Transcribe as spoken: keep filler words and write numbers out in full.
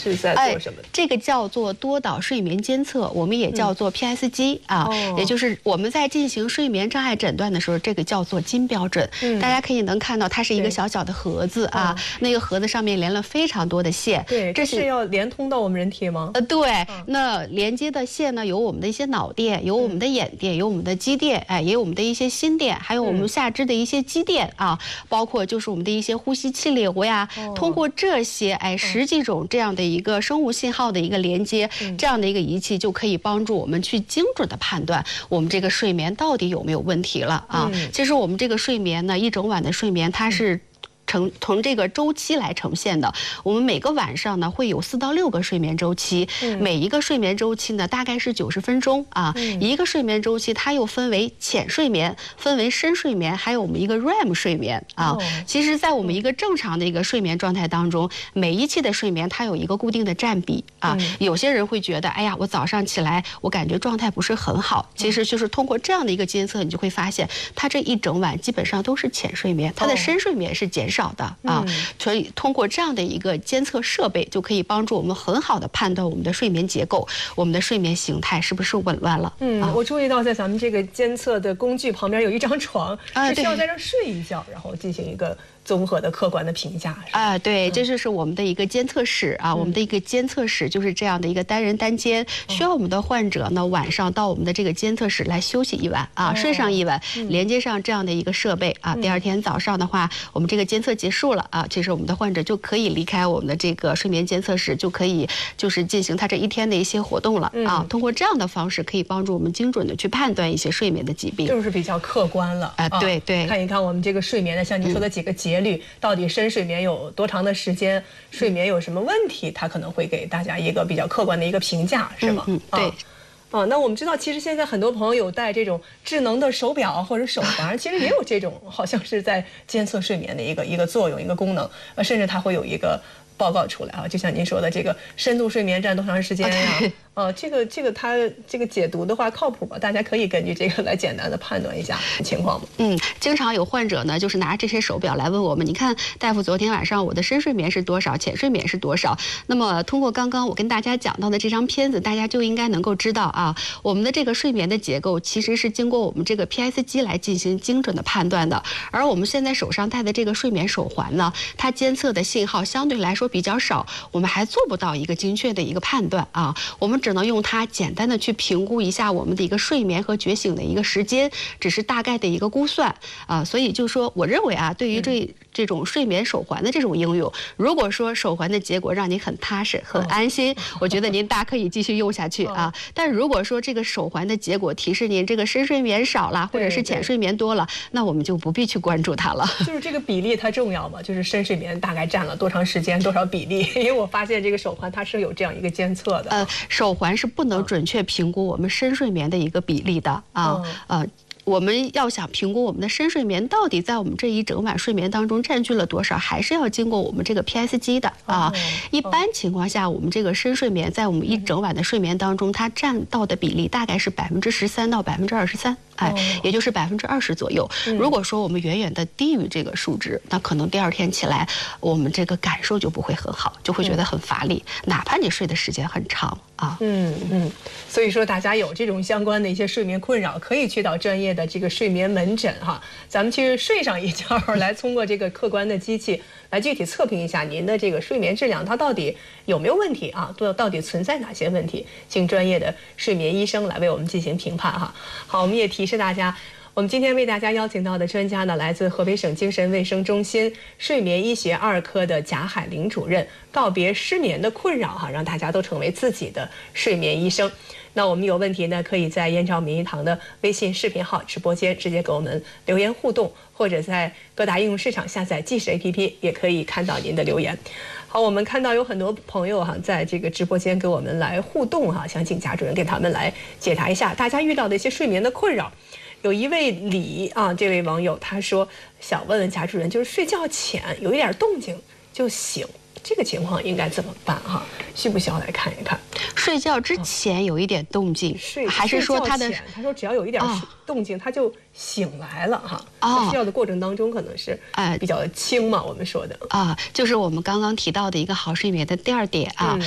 是在做什么？ 哎、这个叫做多导睡眠监测，我们也叫做 P S G、嗯、啊、哦，也就是我们在进行睡眠障碍诊断的时候，这个叫做金标准。嗯，大家可以能看到，它是一个小小的盒子啊，哦、那个盒子上面连了非常多的线。 对，这是要连通到我们人体吗？ 呃，对，嗯、那连接的线呢，有我们的一些脑电，有我们的眼电，有我们的肌电，哎，也有我们的一些心电，还有我们下肢的一些肌电啊，包括就是我们的一些呼吸气流呀。哦、通过这些哎十几种这样的一个生物信号的一个连接，嗯、这样的一个仪器就可以帮助我们去精准的判断我们这个睡眠到底有没有问题了啊。嗯、其实我们这个睡眠呢，一整晚的睡眠它是。呈从这个周期来呈现的，我们每个晚上呢会有四到六个睡眠周期，嗯、每一个睡眠周期呢大概是九十分钟啊。嗯、一个睡眠周期它又分为浅睡眠、分为深睡眠，还有我们一个 R E M 睡眠啊。哦、其实，在我们一个正常的一个睡眠状态当中，每一期的睡眠它有一个固定的占比啊。嗯、有些人会觉得，哎呀，我早上起来我感觉状态不是很好，其实就是通过这样的一个监测，你就会发现，它这一整晚基本上都是浅睡眠，它的深睡眠是减少。少的啊，所以通过这样的一个监测设备，就可以帮助我们很好的判断我们的睡眠结构、我们的睡眠形态是不是紊乱了。 嗯，啊、我注意到在咱们这个监测的工具旁边有一张床，啊、是需要在这儿睡一觉，然后进行一个综合的客观的评价。 啊，对，这就是我们的一个监测室啊，嗯、我们的一个监测室就是这样的一个单人单间，需要我们的患者呢晚上到我们的这个监测室来休息一晚啊，哦、睡上一晚，嗯、连接上这样的一个设备啊，第二天早上的话，我们这个监测结束了啊，其实我们的患者就可以离开我们的这个睡眠监测室，就可以就是进行他这一天的一些活动了啊。通过这样的方式，可以帮助我们精准的去判断一些睡眠的疾病， 就是比较客观了啊。对对， 看一看我们这个睡眠的，像您说的几个节律，到底深睡眠有多长的时间，睡眠有什么问题，它可能会给大家一个比较客观的一个评价，是吗？ 嗯，对。 啊，那我们知道，其实现在很多朋友有戴这种智能的手表或者手环，其实也有这种好像是在监测睡眠的一个一个作用、一个功能，呃，甚至它会有一个报告出来啊，就像您说的，这个深度睡眠占多长时间呀？呃，这个这个它这个解读的话靠谱吗？大家可以根据这个来简单的判断一下情况吗？ 嗯，经常有患者呢，就是拿这些手表来问我们，你看大夫，昨天晚上我的深睡眠是多少，浅睡眠是多少？那么通过刚刚我跟大家讲到的这张片子，大家就应该能够知道啊，我们的这个睡眠的结构其实是经过我们这个 P S G 来进行精准的判断的，而我们现在手上戴的这个睡眠手环呢，它监测的信号相对来说比较少，我们还做不到一个精确的一个判断啊，我们只能用它简单的去评估一下我们的一个睡眠和觉醒的一个时间，只是大概的一个估算啊。所以就说，我认为啊，对于这这种睡眠手环的这种应用，如果说手环的结果让您很踏实、很安心，我觉得您大可以继续用下去啊。但如果说这个手环的结果提示您这个深睡眠少了，或者是浅睡眠多了，那我们就不必去关注它了。 就是这个比例它重要吗？就是深睡眠大概占了多长时间、多少比例？因为我发现这个手环它是有这样一个监测的。 呃，手环是不能准确评估我们深睡眠的一个比例的啊，呃。我们要想评估我们的深睡眠到底在我们这一整晚睡眠当中占据了多少，还是要经过我们这个 P S G 的啊。一般情况下，我们这个深睡眠在我们一整晚的睡眠当中，它占到的比例大概是百分之十三到百分之二十三，哎，也就是百分之二十左右。如果说我们远远的低于这个数值，那可能第二天起来，我们这个感受就不会很好，就会觉得很乏力，哪怕你睡的时间很长啊。 嗯嗯，所以说大家有这种相关的一些睡眠困扰，可以去到专业的这个睡眠门诊哈，咱们去睡上一觉，来通过这个客观的机器来具体测评一下您的这个睡眠质量，它到底有没有问题啊？到到底存在哪些问题？请专业的睡眠医生来为我们进行评判哈。好，我们也提示大家，我们今天为大家邀请到的专家呢，来自河北省精神卫生中心睡眠医学二科的贾海林主任，告别失眠的困扰哈，让大家都成为自己的睡眠医生。那我们有问题呢，可以在燕赵名医堂的微信视频号直播间直接给我们留言互动，或者在各大应用市场下载即时 A P P 也可以看到您的留言。好，我们看到有很多朋友哈，在这个直播间给我们来互动哈，想请贾主任给他们来解答一下大家遇到的一些睡眠的困扰。有一位李啊，这位网友他说想问问贾主任，就是睡觉前有一点动静就醒，这个情况应该怎么办哈？需不需要来看一看？ 睡觉之前有一点动静， 睡还是说他的他说只要有一点动静，他就醒来了哈。啊，睡觉的过程当中可能是哎比较轻嘛，我们说的啊，就是我们刚刚提到的一个好睡眠的第二点啊。